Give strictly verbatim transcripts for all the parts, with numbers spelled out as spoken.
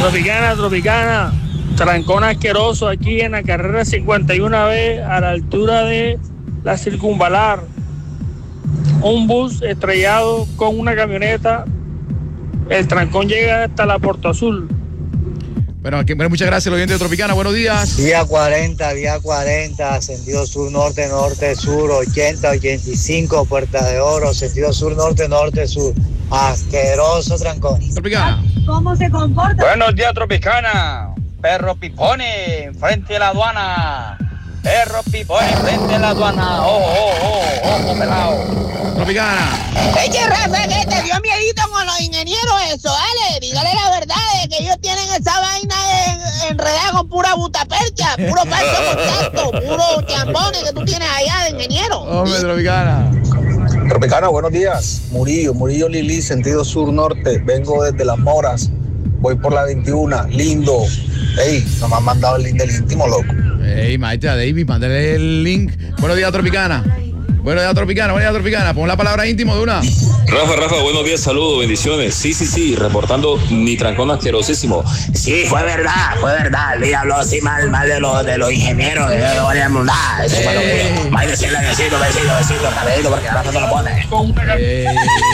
Tropicana, Tropicana, trancón asqueroso aquí en la carrera cincuenta y uno B a la altura de la Circunvalar. Un bus estrellado con una camioneta. El trancón llega hasta la Puerto Azul. Bueno, aquí, bueno, muchas gracias, el oyente de Tropicana. Buenos días. Vía cuarenta, vía cuarenta, sentido sur, norte, norte, sur, ochenta, ochenta y cinco, Puerta de Oro, sentido sur, norte, norte, sur. Asqueroso trancón. Tropicana. ¿Cómo se comporta? Buenos días, Tropicana. Perro Pipone, frente a la aduana. Perro Pipone, frente a la aduana. Ojo, ojo, ojo, pelado. Tropicana. Eche, Rafa, que te dio miedito con los ingenieros eso, ¿vale? Dígale la verdad, de que ellos tienen esa vaina en, enredada con pura butapercha, puro falso contacto, puro chambones que tú tienes allá de ingeniero. Hombre, Tropicana. Tropicana, buenos días. Murillo, Murillo Lili, sentido sur-norte. Vengo desde Las Moras. Voy por la veintiuno. Lindo. Ey, no me han mandado el link del íntimo, loco. Ey, maite a David, mándale el link. Buenos días, Tropicana. Buenos días, Tropicana. Buenos días, Tropicana. Pon la palabra íntimo de una. Rafa, Rafa, buenos días, saludos, bendiciones. Sí, sí, sí, reportando mi trancón asquerosísimo. Sí, fue verdad, fue verdad. El día habló así mal, mal de los, de los ingenieros, de los de la Eso fue lo que... Va a decirle besito, besito, besito, cabellito, porque ahora no lo pone. Ey.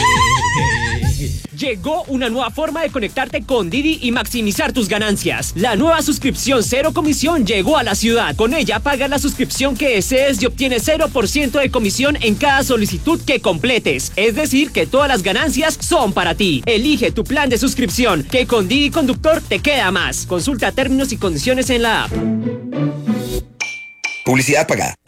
Llegó una nueva forma de conectarte con Didi y maximizar tus ganancias. La nueva suscripción cero comisión llegó a la ciudad. Con ella pagas la suscripción que desees y obtienes cero por ciento de comisión en cada solicitud que completes. Es decir, que todas las ganancias son para ti. Elige tu plan de suscripción, que con Didi Conductor te queda más. Consulta términos y condiciones en la app. Publicidad pagada.